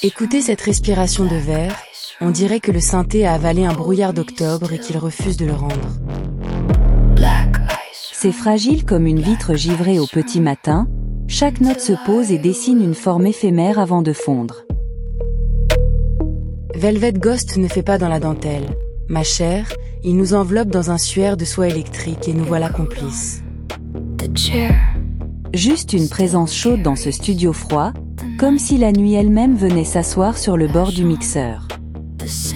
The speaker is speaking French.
Écoutez cette respiration de verre, on dirait que le synthé a avalé un brouillard d'octobre et qu'il refuse de le rendre. C'est fragile comme une vitre givrée au petit matin, chaque note se pose et dessine une forme éphémère avant de fondre. Velvet Ghost ne fait pas dans la dentelle. Ma chère, il nous enveloppe dans un suaire de soie électrique et nous voilà complices. Juste une présence chaude dans ce studio froid, comme si la nuit elle-même venait s'asseoir sur le bord du mixeur.